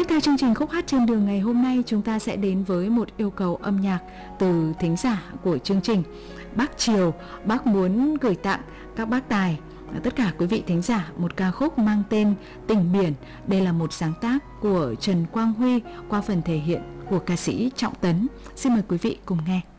Tiếp theo chương trình Khúc hát trên đường ngày hôm nay, chúng ta sẽ đến với một yêu cầu âm nhạc từ thính giả của chương trình. Bác Triều, bác muốn gửi tặng các bác tài, tất cả quý vị thính giả một ca khúc mang tên Tình Biển. Đây là một sáng tác của Trần Quang Huy qua phần thể hiện của ca sĩ Trọng Tấn. Xin mời quý vị cùng nghe.